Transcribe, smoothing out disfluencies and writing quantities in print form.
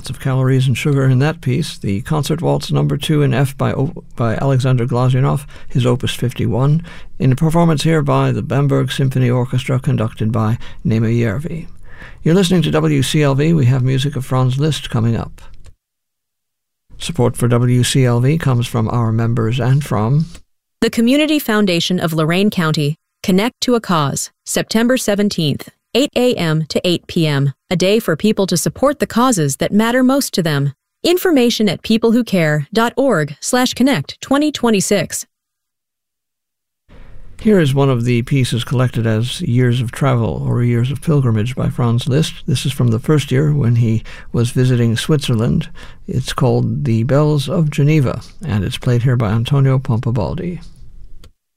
lots of calories and sugar in that piece. The Concert Waltz No. 2 in F by Alexander Glazunov, his Opus 51, in a performance here by the Bamberg Symphony Orchestra conducted by Nema Järvi. You're listening to WCLV. We have music of Franz Liszt coming up. Support for WCLV comes from our members and from the Community Foundation of Lorain County. Connect to a Cause, September 17th, 8 a.m. to 8 p.m., a day for people to support the causes that matter most to them. Information at peoplewhocare.org/connect 2026. Here is one of the pieces collected as Years of Travel or Years of Pilgrimage by Franz Liszt. This is from the first year when he was visiting Switzerland. It's called The Bells of Geneva, and it's played here by Antonio Pompabaldi.